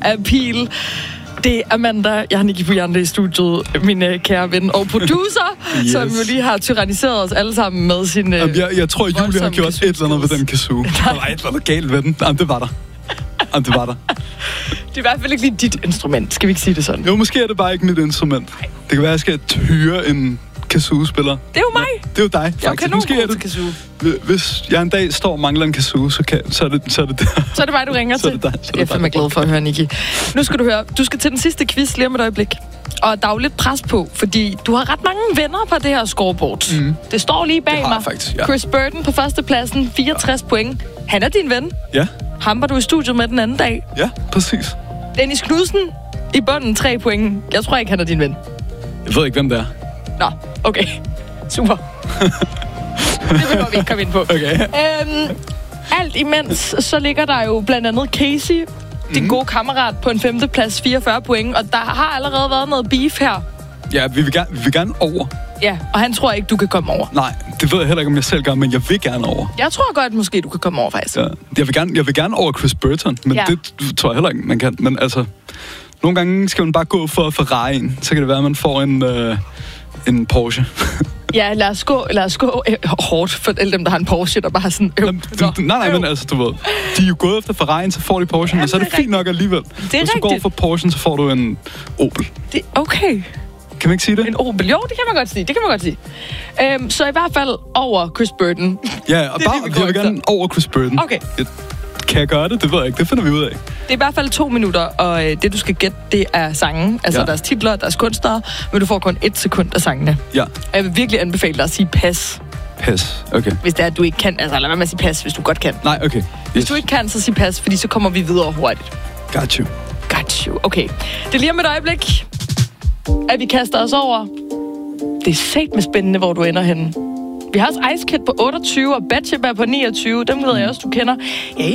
appeal. Det er Amanda, jeg har Nikki Bujande i studiet, min kære ven og producer, yes. Som jo lige har tyranniseret os alle sammen med sin jeg tror, at Julie har gjort et eller andet ved den kazoo. Der var et eller andet galt ved den. Jamen, det var der. Det er i hvert fald ikke lige dit instrument, skal vi ikke sige det sådan? Jo, måske er det bare ikke mit instrument. Nej. Det kan være, at jeg skal hyre en kazoo-spiller. Det er jo mig. Ja, det er jo dig, faktisk. Jeg måske er det kazoo. Hvis jeg en dag står og mangler en kazoo, så er det der. Så er det mig, du ringer til. Jeg er fandme glad for at høre, Nikki. Nu skal du høre, du skal til den sidste quiz lige om et øjeblik. Og der er jo lidt pres på, fordi du har ret mange venner på det her scoreboard. Mm. Det står lige bag mig. Faktisk, ja. Chris Burton på førstepladsen, 64 point. Han er din ven. Ja. Ham var du i studiet med den anden dag. Ja, præcis. Dennis Knudsen i bunden, 3 point. Jeg tror ikke, han er din ven. Jeg ved ikke, hvem det er. Nå, okay. Super. Det behøver vi ikke komme ind på. Okay. Alt imens, så ligger der jo blandt andet Casey, din gode kammerat, på en 5. plads, 44 point. Og der har allerede været noget beef her. Ja, vi vil gerne over. Ja, og han tror ikke, du kan komme over. Nej, det ved jeg heller ikke, om jeg selv gør, men jeg vil gerne over. Jeg tror godt, måske du kan komme over, faktisk. Ja, jeg vil gerne over Chris Burton, men det tror jeg heller ikke, man kan. Men altså, nogle gange skal man bare gå for Ferrari'en. Så kan det være, at man får en Porsche. Ja, lad os gå hårdt for alle dem, der har en Porsche, der bare har sådan... Nej, men altså, du ved, de er jo gået efter Ferrari'en, så får de Porschen, men så er det fint nok alligevel. Hvis du går for Porschen, så får du en Opel. Okay. Kan man ikke sige det? En Opel. Jo, det kan man godt sige. Så i hvert fald over Chris Burton. Ja, og jeg vil gerne over Chris Burton. Okay. Kan jeg gøre det? Det ved jeg ikke. Det finder vi ud af. Det er i hvert fald 2 minutter, og det du skal gætte, det er sangen. Altså deres titler, deres kunstnere, men du får kun 1 sekund af sangene. Ja. Og jeg vil virkelig anbefale dig at sige pas. Pas, okay. Hvis det er, at du ikke kan. Altså lad være med at sige pas, hvis du godt kan. Nej, okay. Yes. Hvis du ikke kan, så sig pas, fordi så kommer vi videre hurtigt. Got you. Okay. Det er lige om et øjeblik, at vi kaster os over. Det er satme spændende, hvor du ender henne. Vi har også Ice Kid på 28 og Batsheba på 29. Dem ved jeg også, du kender. Ja,